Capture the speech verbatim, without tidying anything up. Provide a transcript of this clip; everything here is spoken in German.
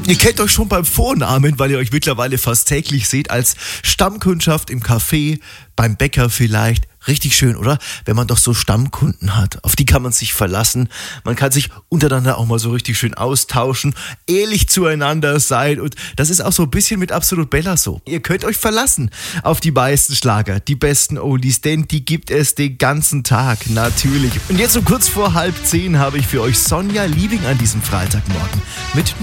Ihr kennt euch schon beim Vornamen, weil ihr euch mittlerweile fast täglich seht, als Stammkundschaft im Café, beim Bäcker vielleicht. Richtig schön, oder? Wenn man doch so Stammkunden hat. Auf die kann man sich verlassen. Man kann sich untereinander auch mal so richtig schön austauschen, ehrlich zueinander sein. Und das ist auch so ein bisschen mit Absolut Bella so. Ihr könnt euch verlassen auf die meisten Schlager, die besten Oldies, denn die gibt es den ganzen Tag, natürlich. Und jetzt so kurz vor halb zehn habe ich für euch Sonja Liebing an diesem Freitagmorgen mit